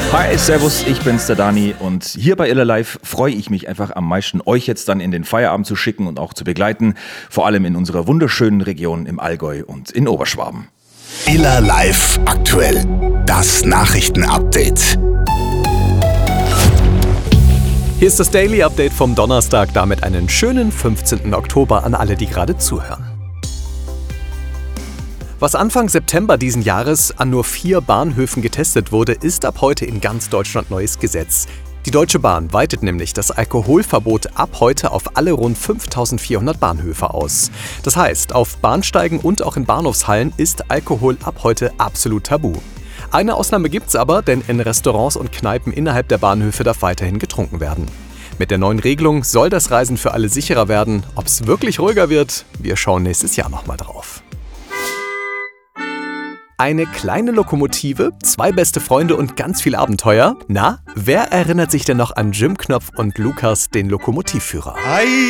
Hi, servus, ich bin's, der Dani, und hier bei Iller Live freue ich mich einfach am meisten, euch jetzt dann in den Feierabend zu schicken und auch zu begleiten, vor allem in unserer wunderschönen Region im Allgäu und in Oberschwaben. Iller Live aktuell, das Nachrichtenupdate. Hier ist das Daily Update vom Donnerstag, damit einen schönen 15. Oktober an alle, die gerade zuhören. Was Anfang September diesen Jahres an nur 4 Bahnhöfen getestet wurde, ist ab heute in ganz Deutschland neues Gesetz. Die Deutsche Bahn weitet nämlich das Alkoholverbot ab heute auf alle rund 5400 Bahnhöfe aus. Das heißt, auf Bahnsteigen und auch in Bahnhofshallen ist Alkohol ab heute absolut tabu. Eine Ausnahme gibt's aber, denn in Restaurants und Kneipen innerhalb der Bahnhöfe darf weiterhin getrunken werden. Mit der neuen Regelung soll das Reisen für alle sicherer werden. Ob's wirklich ruhiger wird, wir schauen nächstes Jahr nochmal drauf. Eine kleine Lokomotive, 2 beste Freunde und ganz viel Abenteuer. Na, wer erinnert sich denn noch an Jim Knopf und Lukas, den Lokomotivführer?